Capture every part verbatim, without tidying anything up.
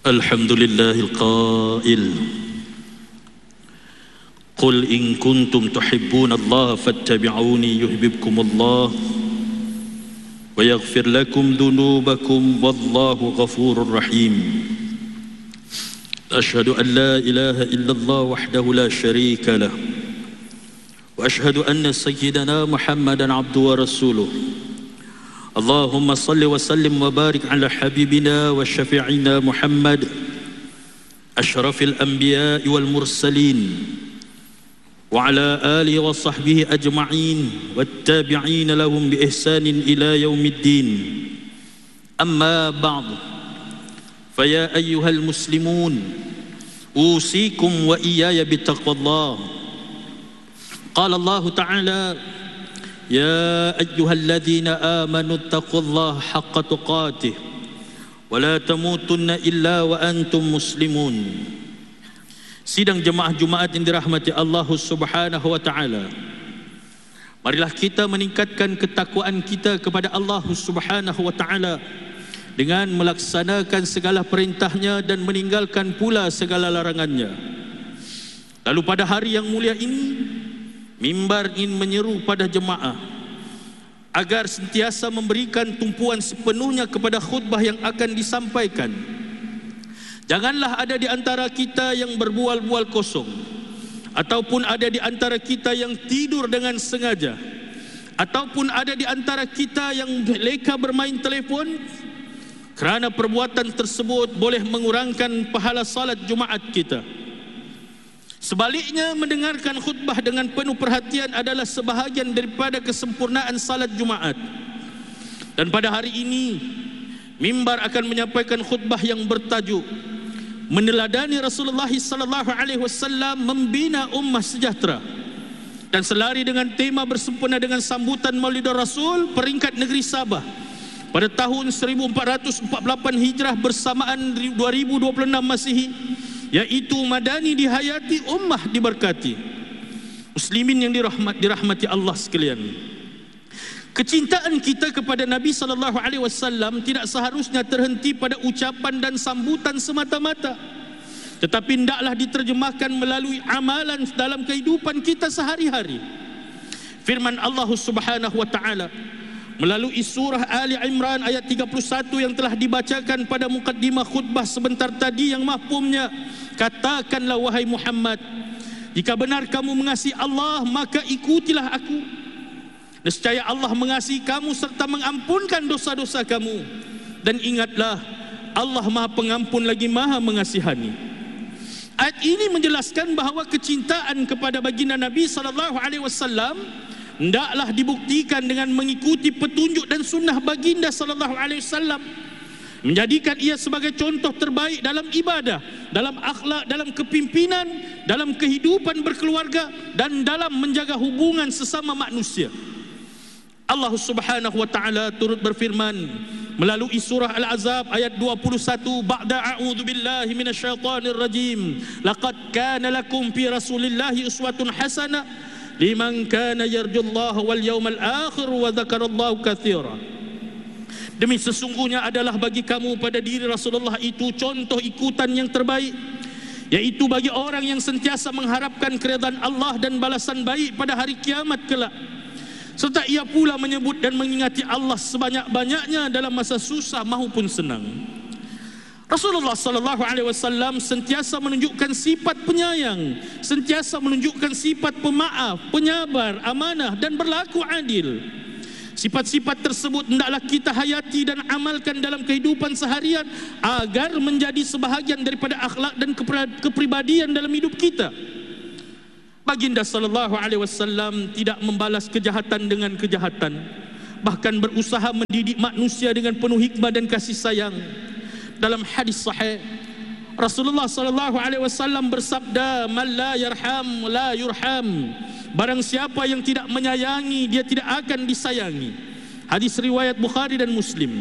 الحمد لله القائل قل إن كنتم تحبون الله فاتبعوني يحببكم الله ويغفر لكم ذنوبكم والله غفور رحيم أشهد أن لا إله إلا الله وحده لا شريك له وأشهد أن سيدنا محمدا عبده ورسوله اللهم صل وسلم وبارك على حبيبنا وشفيعنا محمد أشرف الأنبياء والمرسلين وعلى آله وصحبه أجمعين والتابعين لهم بإحسان إلى يوم الدين أما بعد فيا أيها المسلمون أوصيكم وإياي بتقوى الله قال الله تعالى يا أيها الذين آمنوا اتقوا الله حق تقاته ولا تموتن إلا وأنتم مسلمون. Sidang jemaah Jumaat yang dirahmati Allah Subhanahu wa taala, marilah kita meningkatkan ketakwaan kita kepada Allah Subhanahu wa taala dengan melaksanakan segala perintahnya dan meninggalkan pula segala larangannya. Lalu pada hari yang mulia ini, mimbar ingin menyeru pada jemaah agar sentiasa memberikan tumpuan sepenuhnya kepada khutbah yang akan disampaikan. Janganlah ada di antara kita yang berbual-bual kosong, ataupun ada di antara kita yang tidur dengan sengaja, ataupun ada di antara kita yang leka bermain telefon, kerana perbuatan tersebut boleh mengurangkan pahala salat Jumaat kita. Sebaliknya, mendengarkan khutbah dengan penuh perhatian adalah sebahagian daripada kesempurnaan salat Jumaat. Dan pada hari ini, mimbar akan menyampaikan khutbah yang bertajuk meneladani Rasulullah sallallahu alaihi wasallam membina ummah sejahtera, dan selari dengan tema bersempena dengan sambutan Maulidur Rasul peringkat negeri Sabah pada tahun seribu empat ratus empat puluh lapan Hijrah bersamaan dua ribu dua puluh enam Masihi, yaitu madani dihayati, ummah diberkati. Muslimin yang dirahmat, dirahmati Allah sekalian, kecintaan kita kepada Nabi sallallahu alaihi wasallam tidak seharusnya terhenti pada ucapan dan sambutan semata-mata, tetapi hendaklah diterjemahkan melalui amalan dalam kehidupan kita sehari-hari. Firman Allah Subhanahu wa taala melalui surah Ali Imran ayat tiga puluh satu yang telah dibacakan pada mukaddimah khutbah sebentar tadi yang mafhumnya, katakanlah wahai Muhammad, jika benar kamu mengasihi Allah, maka ikutilah aku. Nescaya Allah mengasihi kamu serta mengampunkan dosa-dosa kamu. Dan ingatlah, Allah Maha Pengampun lagi Maha Mengasihani. Ayat ini menjelaskan bahawa kecintaan kepada baginda Nabi sallallahu alaihi wasallam hendaklah dibuktikan dengan mengikuti petunjuk dan sunnah baginda sallallahu alaihi wasallam, menjadikan ia sebagai contoh terbaik dalam ibadah, dalam akhlak, dalam kepimpinan, dalam kehidupan berkeluarga, dan dalam menjaga hubungan sesama manusia. Allah Subhanahu wa taala turut berfirman melalui surah Al-Ahzab ayat dua puluh satu, ba'da a'udzu billahi minasyaitonir rajim, laqad kana lakum fi rasulillahi uswatun hasanah liman kana yarjullaha wal yawmal akhir wa dzakarallaha katsira. Demi sesungguhnya adalah bagi kamu pada diri Rasulullah itu contoh ikutan yang terbaik, yaitu bagi orang yang sentiasa mengharapkan keridhaan Allah dan balasan baik pada hari kiamat kelak, serta ia pula menyebut dan mengingati Allah sebanyak-banyaknya dalam masa susah maupun senang. Rasulullah sallallahu alaihi wasallam sentiasa menunjukkan sifat penyayang, sentiasa menunjukkan sifat pemaaf, penyabar, amanah dan berlaku adil. Sifat-sifat tersebut hendaklah kita hayati dan amalkan dalam kehidupan seharian agar menjadi sebahagian daripada akhlak dan kepribadian dalam hidup kita. Baginda sallallahu alaihi wasallam tidak membalas kejahatan dengan kejahatan, bahkan berusaha mendidik manusia dengan penuh hikmah dan kasih sayang. Dalam hadis sahih, Rasulullah sallallahu alaihi wasallam bersabda, "Man la yarham la yurham." Barang siapa yang tidak menyayangi, dia tidak akan disayangi. Hadis riwayat Bukhari dan Muslim.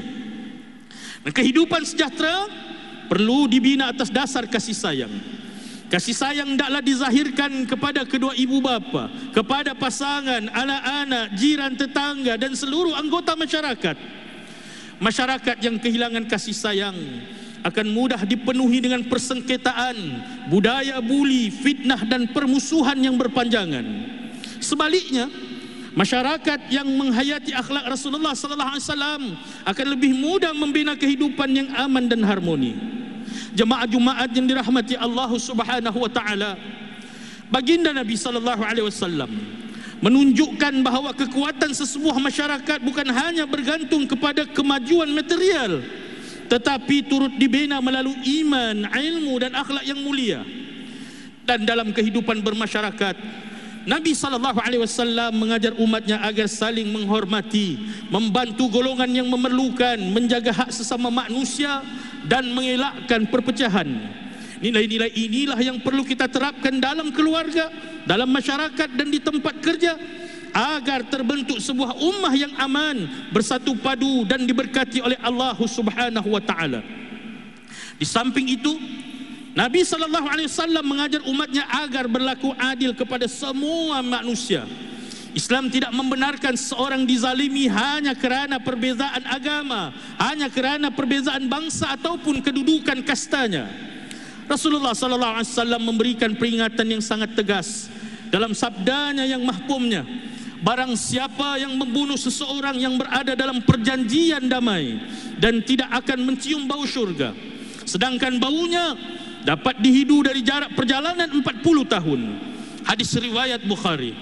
Dan kehidupan sejahtera perlu dibina atas dasar kasih sayang. Kasih sayang hendaklah dizahirkan kepada kedua ibu bapa, kepada pasangan, anak-anak, jiran, tetangga dan seluruh anggota masyarakat. Masyarakat yang kehilangan kasih sayang akan mudah dipenuhi dengan persengketaan, budaya buli, fitnah dan permusuhan yang berpanjangan. Sebaliknya, masyarakat yang menghayati akhlak Rasulullah sallallahu alaihi wasallam akan lebih mudah membina kehidupan yang aman dan harmoni. Jemaah Jumaat yang dirahmati Allah Subhanahu wa taala, baginda Nabi sallallahu alaihi wasallam menunjukkan bahawa kekuatan sesebuah masyarakat bukan hanya bergantung kepada kemajuan material, tetapi turut dibina melalui iman, ilmu dan akhlak yang mulia. Dan dalam kehidupan bermasyarakat, Nabi sallallahu alaihi wasallam mengajar umatnya agar saling menghormati, membantu golongan yang memerlukan, menjaga hak sesama manusia dan mengelakkan perpecahan. Nilai-nilai inilah yang perlu kita terapkan dalam keluarga, dalam masyarakat dan di tempat kerja, agar terbentuk sebuah ummah yang aman, bersatu padu dan diberkati oleh Allah Subhanahu wa taala. Di samping itu, Nabi sallallahu alaihi wasallam mengajar umatnya agar berlaku adil kepada semua manusia. Islam tidak membenarkan seorang dizalimi hanya kerana perbezaan agama, hanya kerana perbezaan bangsa ataupun kedudukan kastanya. Rasulullah sallallahu alaihi wasallam memberikan peringatan yang sangat tegas dalam sabdanya yang mahfumnya, barang siapa yang membunuh seseorang yang berada dalam perjanjian damai dan tidak akan mencium bau syurga, sedangkan baunya dapat dihidu dari jarak perjalanan empat puluh tahun. Hadis riwayat Bukhari.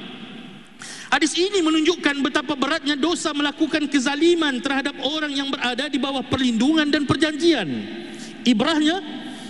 Hadis ini menunjukkan betapa beratnya dosa melakukan kezaliman terhadap orang yang berada di bawah perlindungan dan perjanjian. Ibrahnya,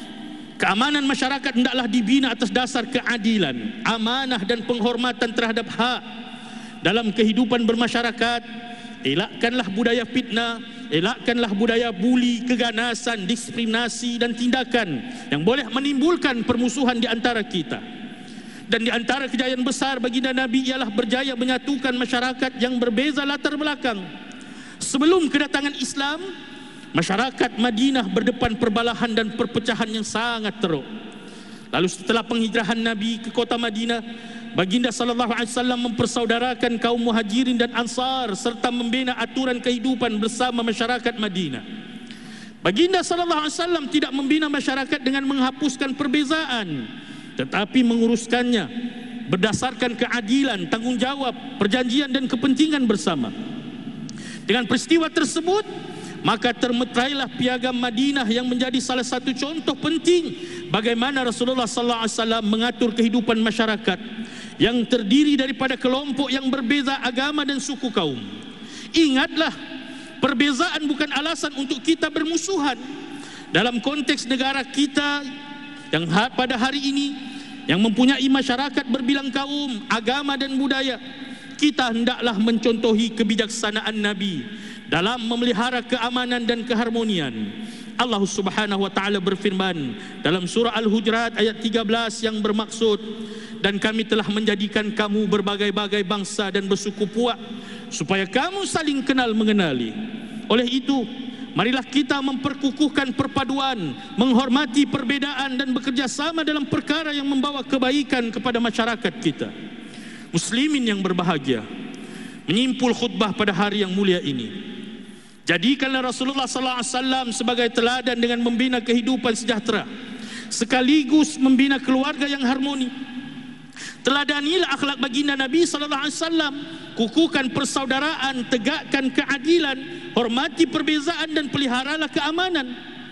keamanan masyarakat hendaklah dibina atas dasar keadilan, amanah dan penghormatan terhadap hak. Dalam kehidupan bermasyarakat, elakkanlah budaya fitnah, elakkanlah budaya buli, keganasan, diskriminasi dan tindakan yang boleh menimbulkan permusuhan di antara kita. Dan di antara kejayaan besar baginda Nabi ialah berjaya menyatukan masyarakat yang berbeza latar belakang. Sebelum kedatangan Islam, masyarakat Madinah berdepan perbalahan dan perpecahan yang sangat teruk. Lalu setelah penghijrahan Nabi ke kota Madinah, baginda sallallahu alaihi wasallam mempersaudarakan kaum Muhajirin dan Ansar serta membina aturan kehidupan bersama masyarakat Madinah. Baginda sallallahu alaihi wasallam tidak membina masyarakat dengan menghapuskan perbezaan, tetapi menguruskannya berdasarkan keadilan, tanggungjawab, perjanjian dan kepentingan bersama. Dengan peristiwa tersebut, maka termeterailah piagam Madinah yang menjadi salah satu contoh penting bagaimana Rasulullah sallallahu alaihi wasallam mengatur kehidupan masyarakat yang terdiri daripada kelompok yang berbeza agama dan suku kaum. Ingatlah, perbezaan bukan alasan untuk kita bermusuhan. Dalam konteks negara kita yang pada hari ini yang mempunyai masyarakat berbilang kaum, agama dan budaya, kita hendaklah mencontohi kebijaksanaan Nabi dalam memelihara keamanan dan keharmonian. Allah Subhanahu wa taala berfirman dalam surah Al-Hujurat ayat tiga belas yang bermaksud, dan kami telah menjadikan kamu berbagai-bagai bangsa dan bersuku puak supaya kamu saling kenal mengenali. Oleh itu, marilah kita memperkukuhkan perpaduan, menghormati perbedaan dan bekerja sama dalam perkara yang membawa kebaikan kepada masyarakat kita. Muslimin yang berbahagia, menyimpul khutbah pada hari yang mulia ini, jadikanlah Rasulullah sallallahu alaihi wasallam sebagai teladan dengan membina kehidupan sejahtera sekaligus membina keluarga yang harmoni. Teladanilah akhlak baginda Nabi sallallahu alaihi wasallam, kukuhkan persaudaraan, tegakkan keadilan, hormati perbezaan dan peliharalah keamanan.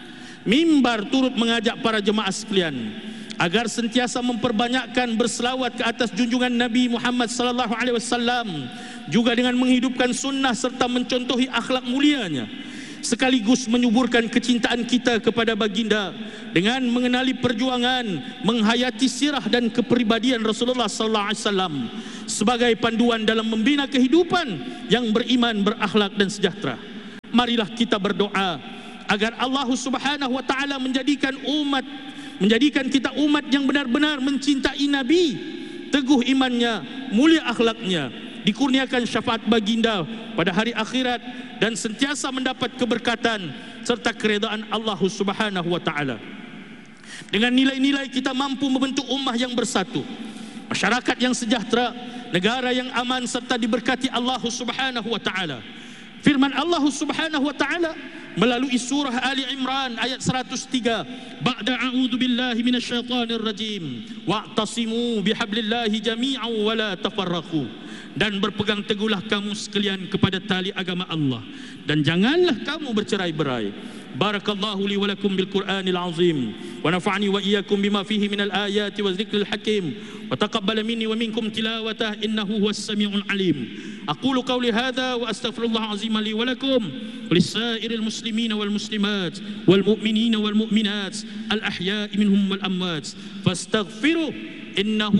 Mimbar turut mengajak para jemaah sekalian agar sentiasa memperbanyakkan berselawat ke atas junjungan Nabi Muhammad sallallahu alaihi wasallam, juga dengan menghidupkan sunnah serta mencontohi akhlak mulianya, sekaligus menyuburkan kecintaan kita kepada baginda dengan mengenali perjuangan, menghayati sirah dan kepribadian Rasulullah sallallahu alaihi wasallam sebagai panduan dalam membina kehidupan yang beriman, berakhlak dan sejahtera. Marilah kita berdoa agar Allah Subhanahu wa taala menjadikan umat menjadikan kita umat yang benar-benar mencintai Nabi, teguh imannya, mulia akhlaknya, dikurniakan syafaat baginda pada hari akhirat dan sentiasa mendapat keberkatan serta keredaan Allah Subhanahu wa taala. Dengan nilai-nilai kita mampu membentuk ummah yang bersatu, masyarakat yang sejahtera, negara yang aman serta diberkati Allah Subhanahu wa taala. Firman Allah Subhanahu wa taala, melalui surah Ali Imran ayat seratus tiga, ba'da a'udzu billahi minasyaitonir rajim wa'tasimu bihablillahi jami'an wa la tafarraqu, dan berpegang teguhlah kamu sekalian kepada tali agama Allah dan janganlah kamu bercerai-berai. Barakallahu li wa lakum bil Qur'anil azim wa nafa'ani wa iyyakum bima fihi minal ayati wa dzikril hakim wa taqabbala minni wa minkum tilawatah innahu huwas samiul alim. Aqulu qawli hadha wa astaghfirullah azim li wa lakum wa lisairil muslimina wal muslimat wal mu'minina wal mu'minat al ahya'i minhum wal amwat fastaghfiruh innahu